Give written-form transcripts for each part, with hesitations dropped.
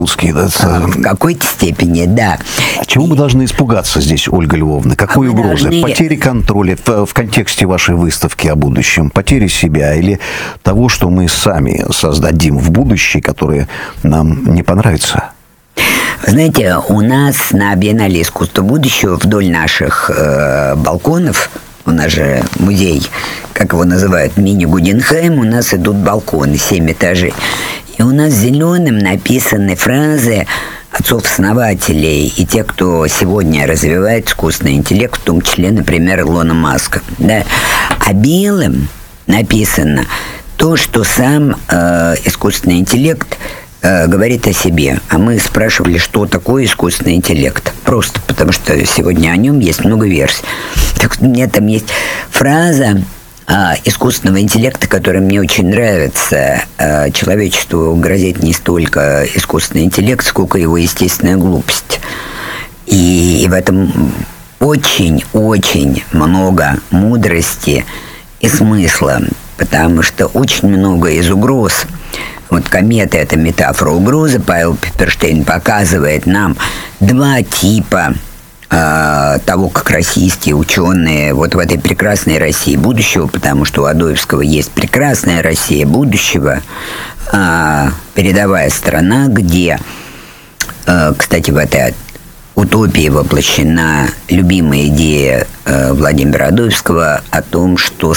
Да? В какой-то степени, да. А чего мы должны испугаться здесь, Ольга Львовна? Какой угрозы? Потери контроля в контексте вашей выставки о будущем? Потери себя или того, что мы сами создадим в будущее, которое нам не понравится? Знаете, у нас на Биеннале искусства будущего вдоль наших балконов, у нас же музей, как его называют, мини-Гугенхайм, у нас идут балконы, 7 этажей. И у нас зеленым написаны фразы отцов-основателей и тех, кто сегодня развивает искусственный интеллект, в том числе, например, Илона Маска. Да? А белым написано то, что сам искусственный интеллект говорит о себе. А мы спрашивали, что такое искусственный интеллект. Просто потому, что сегодня о нем есть много версий. Так у меня там есть фраза искусственного интеллекта, которая мне очень нравится. Человечеству грозит не столько искусственный интеллект, сколько его естественная глупость. И в этом очень-очень много мудрости и смысла, потому что очень много из угроз. Вот комета – это метафора угрозы. Павел Пепперштейн показывает нам два типа того, как российские ученые вот в этой прекрасной России будущего, потому что у Адоевского есть прекрасная Россия будущего, передовая страна, где, кстати, в этой утопии воплощена любимая идея Владимира Адоевского о том, что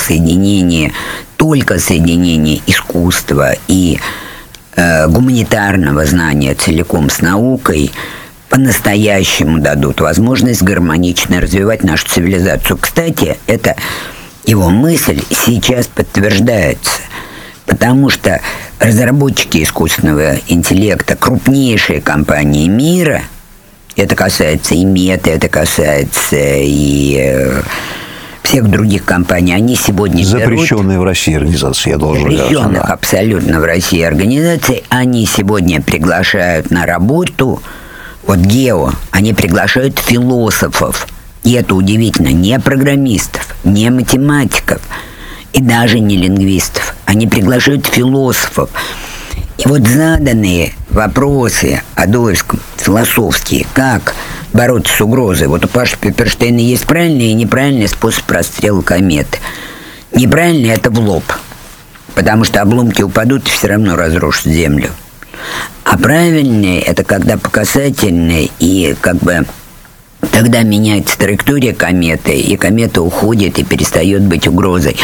только соединение искусства и гуманитарного знания целиком с наукой по-настоящему дадут возможность гармонично развивать нашу цивилизацию. Кстати, эта его мысль сейчас подтверждается, потому что разработчики искусственного интеллекта, крупнейшие компании мира, это касается и Мета, это касается и всех других компаний, они сегодня запрещенные в России организации, я должен сказать. Запрещенных абсолютно в России организаций, они сегодня приглашают на работу, вот Гео, они приглашают философов. И это удивительно, не программистов, не математиков и даже не лингвистов. Они приглашают философов. И вот заданные вопросы Адоевскому философские, как бороться с угрозой. Вот у Паши Пепперштейна есть правильный и неправильный способ расстрела кометы. Неправильный – это в лоб, потому что обломки упадут и все равно разрушат Землю. А правильный – это когда по касательной, и как бы тогда меняется траектория кометы, и комета уходит и перестает быть угрозой.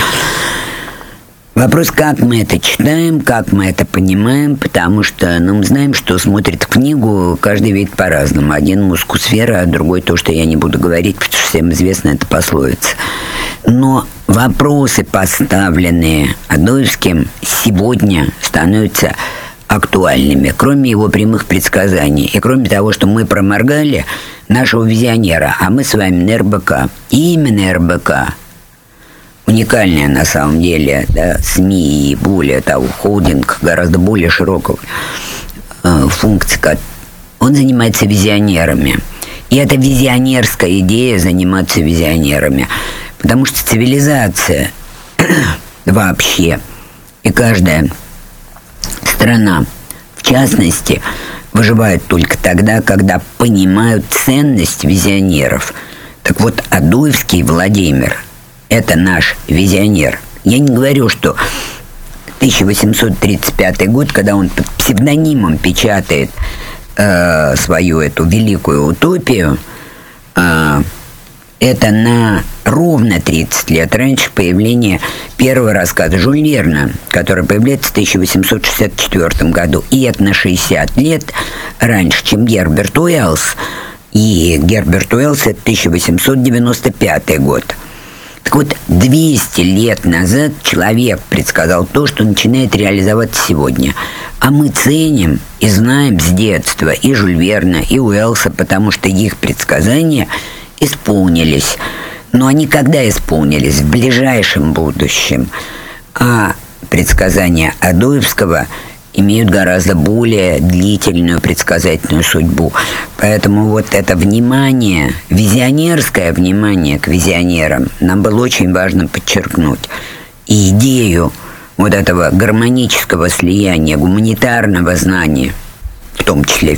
Вопрос, как мы это читаем, как мы это понимаем, потому что мы знаем, что смотрит книгу, каждый видит по-разному. Один мускусфера, а другой то, что я не буду говорить, потому что всем известно, это пословица. Но вопросы, поставленные Адоевским, сегодня становятся актуальными, кроме его прямых предсказаний. И кроме того, что мы проморгали нашего визионера, а мы с вами на РБК. И именно РБК, уникальная на самом деле, да, СМИ и более того, холдинг гораздо более широкой функции, он занимается визионерами. И это визионерская идея заниматься визионерами. Потому что цивилизация вообще и каждая страна, в частности, выживает только тогда, когда понимают ценность визионеров. Так вот, Адоевский Владимир – это наш визионер. Я не говорю, что 1835 год, когда он под псевдонимом печатает свою эту великую утопию, это на ровно 30 лет раньше появления первого рассказа Жюля Верна, который появляется в 1864 году. И это на 60 лет раньше, чем Герберт Уэллс. И Герберт Уэллс – это 1895 год. Так вот, 200 лет назад человек предсказал то, что начинает реализоваться сегодня. А мы ценим и знаем с детства и Жюля Верна, и Уэллса, потому что их предсказания исполнились. Но они когда исполнились? В ближайшем будущем. А предсказания Адоевского имеют гораздо более длительную предсказательную судьбу. Поэтому вот это внимание, визионерское внимание к визионерам нам было очень важно подчеркнуть. И идею вот этого гармонического слияния, гуманитарного знания в том числе